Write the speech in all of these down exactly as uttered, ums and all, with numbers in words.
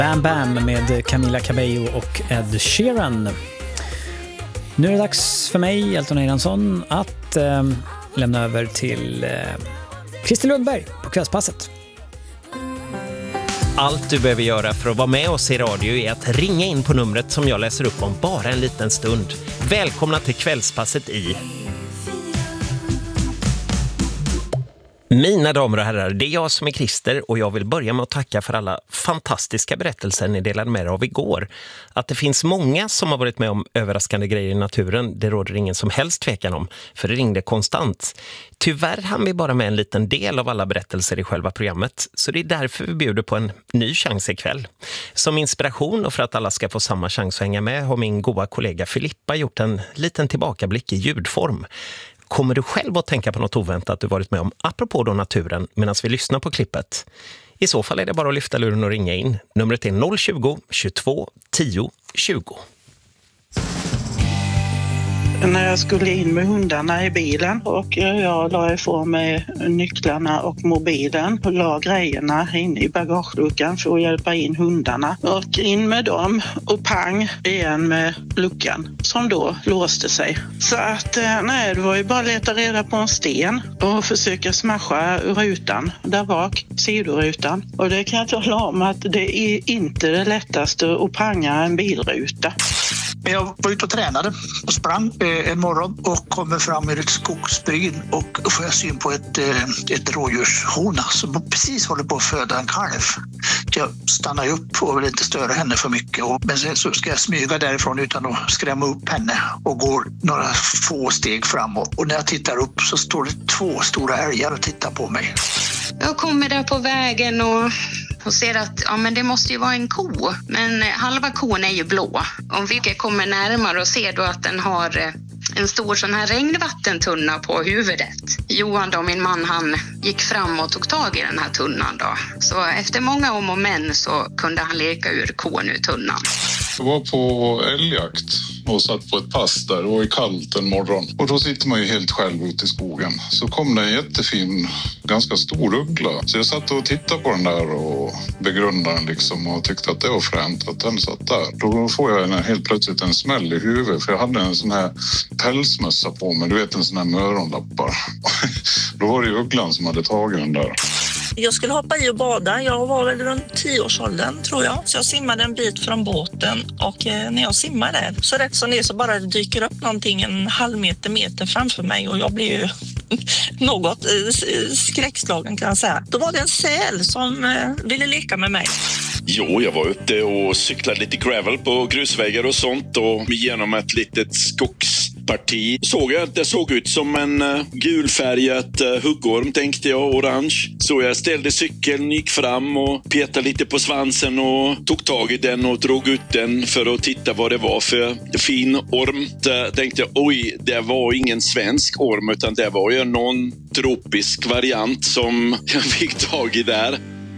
Bam Bam med Camila Cabello och Ed Sheeran. Nu är det dags för mig, Elton Eiransson, att eh, lämna över till eh, Christer Lundberg på Kvällspasset. Allt du behöver göra för att vara med oss i radio är att ringa in på numret som jag läser upp om bara en liten stund. Välkomna till Kvällspasset i... Mina damer och herrar, det är jag som är Christer och jag vill börja med att tacka för alla fantastiska berättelser ni delade med er av igår. Att det finns många som har varit med om överraskande grejer i naturen, det råder ingen som helst tvekan om, för det ringde konstant. Tyvärr hann vi bara med en liten del av alla berättelser i själva programmet, så det är därför vi bjuder på en ny chans ikväll. Som inspiration och för att alla ska få samma chans att hänga med har min goda kollega Filippa gjort en liten tillbakablick i ljudform. Kommer du själv att tänka på något oväntat du varit med om apropå då naturen medan vi lyssnar på klippet? I så fall är det bara att lyfta luren och ringa in. Numret är noll tjugo, tjugotvå, tio, tjugo. När jag skulle in med hundarna i bilen och jag la ifrån mig nycklarna och mobilen och la grejerna in i bagageluckan för att hjälpa in hundarna. Och in med dem och pang igen med luckan som då låste sig. Så att nej, det var ju bara att leta reda på en sten och försöka smasha rutan där bak, sidorutan. Och det kan jag tala om att det är inte det lättaste att panga en bilruta. Jag var ute och tränade och sprang eh, en morgon och kommer fram med ett skogsbryn och får jag syn på ett, eh, ett rådjurshona som precis håller på att föda en kalv. Jag stannar upp och vill inte störa henne för mycket. Och, men sen så ska jag smyga därifrån utan att skrämma upp henne och går några få steg framåt. Och när jag tittar upp så står det två stora älgar och tittar på mig. Jag kommer där på vägen och... och ser att ja, men det måste ju vara en ko. Men halva kon är ju blå. Om vi kommer närmare och ser då att den har en stor sån här regnvattentunna på huvudet. Johan då, min man, han gick fram och tog tag i den här tunnan då. Så efter många om och men så kunde han leka ur kon ur tunnan. Jag var på älgjakt och satt på ett pass där. Det var ju kallt en morgon. Och då sitter man ju helt själv ute i skogen. Så kom det en jättefin, ganska stor uggla. Så jag satt och tittade på den där och begrundade den liksom och tyckte att det var fränt att den satt där. Då får jag en, helt plötsligt en smäll i huvudet. För jag hade en sån här pälsmössa på mig. Du vet, en sån här möronlappar. Då var det ju ugglan som hade tagit den där. Jag skulle hoppa i och bada. Jag var väl runt tioårsåldern tror jag. Så jag simmade en bit från båten och eh, när jag simmar där så rätt som det är så bara det dyker upp någonting en halv meter meter framför mig och jag blir ju något eh, skräckslagen kan jag säga. Då var det en säl som eh, ville leka med mig. Jo, jag var ute och cyklade lite gravel på grusvägar och sånt och genom ett litet skogsparti såg jag att det såg ut som en uh, gulfärgat uh, huggorm, tänkte jag, orange. Så jag ställde cykeln, gick fram och petade lite på svansen och tog tag i den och drog ut den för att titta vad det var för fin orm. Där tänkte jag, oj, det var ingen svensk orm utan det var ju någon tropisk variant som jag fick tag i där.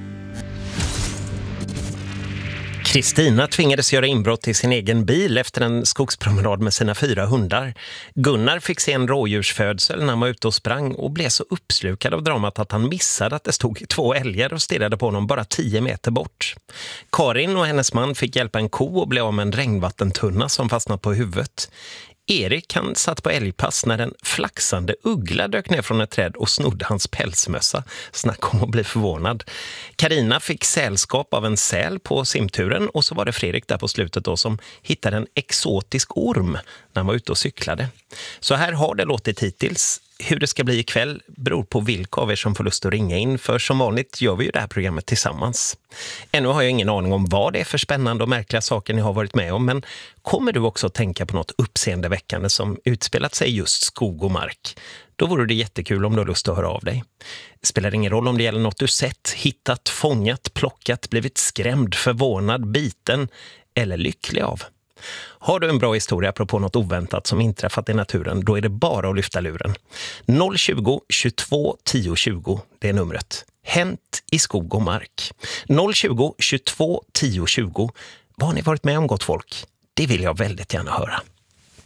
Kristina tvingades göra inbrott i sin egen bil efter en skogspromenad med sina fyra hundar. Gunnar fick se en rådjursfödsel när han var ute och sprang och blev så uppslukad av dramat att han missade att det stod två älgar och stirrade på honom bara tio meter bort. Karin och hennes man fick hjälpa en ko och blev av med en regnvattentunna som fastnat på huvudet. Erik han satt på älgpass när en flaxande uggla dök ner från ett träd och snodde hans pälsmössa. Snack om att bli förvånad. Karina fick sällskap av en säl på simturen och så var det Fredrik där på slutet då som hittade en exotisk orm när han var ute och cyklade. Så här har det låtit hittills. Hur det ska bli ikväll beror på vilka av er som får lust att ringa in, för som vanligt gör vi ju det här programmet tillsammans. Ännu har jag ingen aning om vad det är för spännande och märkliga saker ni har varit med om, men kommer du också att tänka på något uppseendeväckande som utspelat sig just skog och mark? Då vore det jättekul om du har lust att höra av dig. Spelar ingen roll om det gäller något du sett, hittat, fångat, plockat, blivit skrämd, förvånad, biten eller lycklig av. Har du en bra historia apropå något oväntat som inträffat i naturen, då är det bara att lyfta luren. noll tjugo, tjugotvå, tio, tjugo, det är numret. Hänt i skog och mark. noll tjugo, tjugotvå, tio, tjugo. Vad har ni varit med om, gott folk? Det vill jag väldigt gärna höra.